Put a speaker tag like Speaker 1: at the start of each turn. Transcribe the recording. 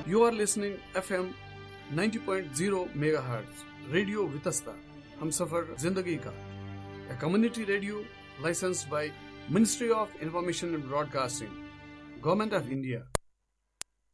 Speaker 1: You are listening FM 90.0 MHz radio Vitasta हम सफर जिंदगी का a community radio licensed by Ministry of Information and Broadcasting, Government of India.